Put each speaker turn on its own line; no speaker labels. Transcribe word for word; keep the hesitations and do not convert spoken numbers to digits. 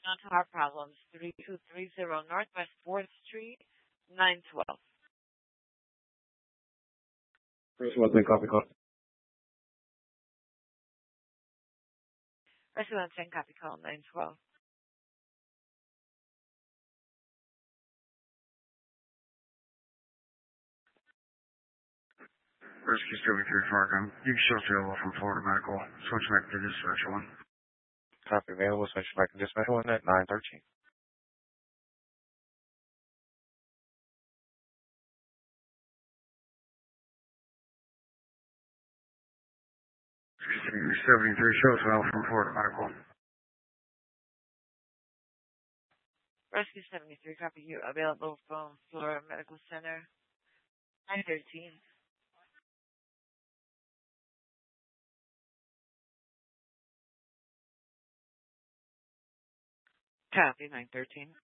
on to our problems. three two three zero Northwest fourth Street, nine twelve.
First one, ten copy call.
Restaurant ten copy call, nine twelve.
Rescue seventy-three Fargo. You can show available from Florida Medical. Switch back to dispatch one.
Copy available. Switch back to dispatch one at nine thirteen.
seventy-three shows available from Florida Medical.
Rescue seventy-three copy you available from Florida Medical Center, nine thirteen. Copy, nine thirteen.